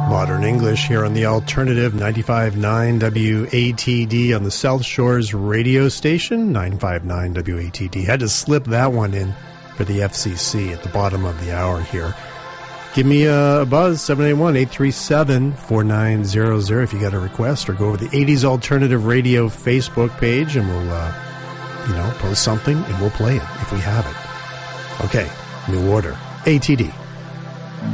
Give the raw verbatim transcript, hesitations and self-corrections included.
Modern English here on the Alternative ninety-five point nine W A T D on the South Shores radio station, nine five nine W A T D. Had to slip that one in for the F C C at the bottom of the hour here. Give me a buzz, seven eight one, eight three seven, four nine zero zero if you got a request, or go over the eighties Alternative Radio Facebook page and we'll, uh, you know, post something and we'll play it if we have it. Okay, new order. A T D.